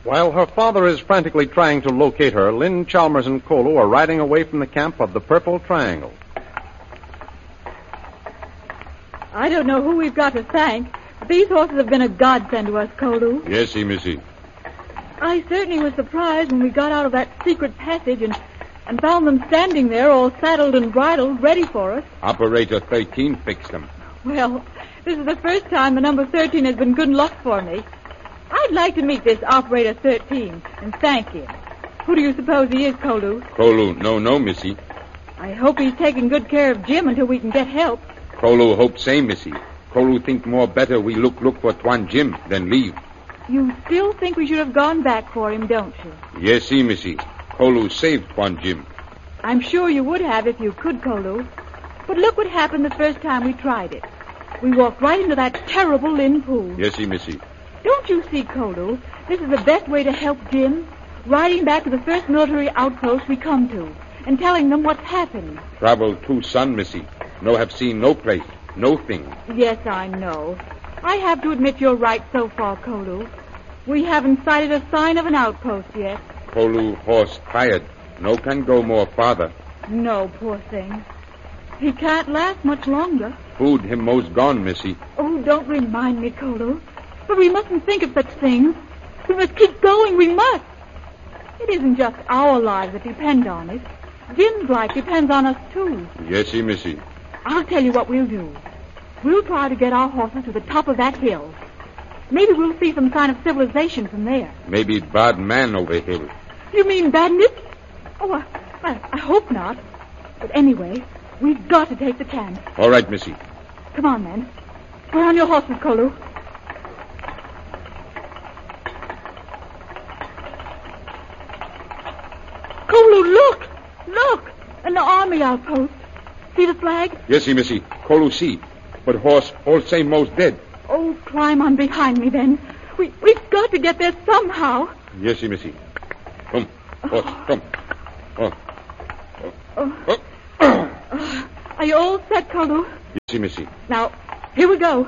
While her father is frantically trying to locate her, Lynn Chalmers and Kolu are riding away from the camp of the Purple Triangle. I don't know who we've got to thank, but these horses have been a godsend to us, Kolu. Yes, Missy. I certainly was surprised when we got out of that secret passage and found them standing there all saddled and bridled, ready for us. Operator 13 fixed them. Well, this is the first time the number 13 has been good luck for me. I'd like to meet this Operator 13 and thank him. Who do you suppose he is, Kolu? Kolu, no, Missy. I hope he's taking good care of Jim until we can get help. Kolu hope same, Missy. Kolu think more better we look for Tuan Jim than leave. You still think we should have gone back for him, don't you? Yes, Missy. Kolu saved Tuan Jim. I'm sure you would have if you could, Kolu. But look what happened the first time we tried it. We walked right into that terrible Lynn pool. Yes, Missy. Don't you see, Kolu? This is the best way to help Jim. Riding back to the first military outpost we come to and telling them what's happened. Travel to Sun, Missy. No have seen no place, no thing. Yes, I know. I have to admit you're right so far, Kolu. We haven't sighted a sign of an outpost yet. Kolu horse tired. No can go more farther. No, poor thing. He can't last much longer. Food him most gone, Missy. Oh, don't remind me, Kolu. But we mustn't think of such things. We must keep going. We must. It isn't just our lives that depend on it. Jim's life depends on us, too. Yes, Missy. I'll tell you what we'll do. We'll try to get our horses to the top of that hill. Maybe we'll see some sign of civilization from there. Maybe bad man over hill. You mean badness? Oh, I hope not. But anyway, we've got to take the chance. All right, Missy. Come on, then. Put on your horses, Kolu. Kolu, look! Look! An army outpost. See the flag? Yes, Missy. Kolu see. But horse all say most dead. Oh, climb on behind me, then. We've got to get there somehow. Yes, Missy. Come. Horse, come. Are you all set, Kolu? Yes, Missy. Now, here we go.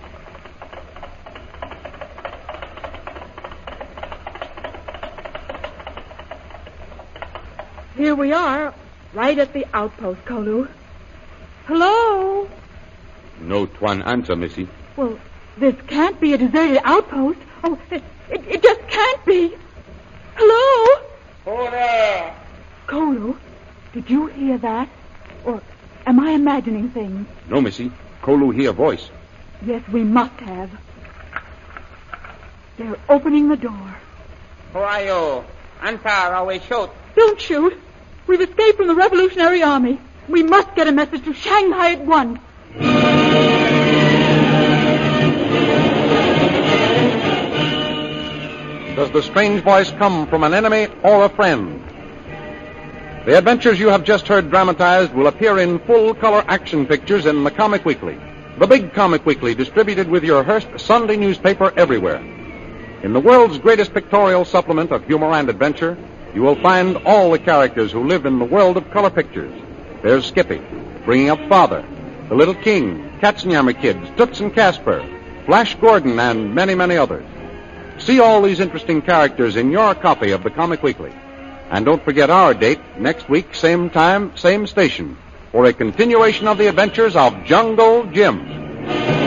Here we are, right at the outpost, Kolu. Hello? No Tuan answer, Missy. Well, this can't be a deserted outpost. Oh, it just can't be. Hello? Order! Kolu, did you hear that? Or am I imagining things? No, Missy. Kolu hear voice. Yes, we must have. They're opening the door. Who are you? Answer or we shoot. Don't shoot. We've escaped from the Revolutionary Army. We must get a message to Shanghai at once. Does the strange voice come from an enemy or a friend? The adventures you have just heard dramatized will appear in full-color action pictures in the Comic Weekly, the big Comic Weekly distributed with your Hearst Sunday newspaper everywhere. In the world's greatest pictorial supplement of humor and adventure, you will find all the characters who live in the world of color pictures. There's Skippy, bringing up Father, the Little King, Katzenjammer Kids, Toots and Casper, Flash Gordon, and many, many others. See all these interesting characters in your copy of the Comic Weekly. And don't forget our date, next week, same time, same station, for a continuation of the adventures of Jungle Jim.